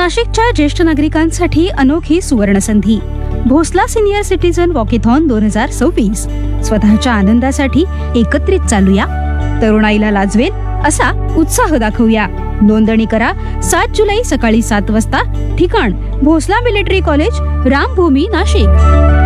नाशिकच्या ज्येष्ठ नागरिकांसाठी अनोखी सुवर्णसंधी. Bhosla senior citizen walkathon 2026. स्वतःच्या आनंदासाठी एकत्रित चालूया, तरुणाईला लाजवेल असा उत्साह दाखवूया. नोंदणी करा 7 जुलै सकाळी 7 वाजता. ठिकाण भोसला मिलिटरी कॉलेज, रामभूमी, नाशिक.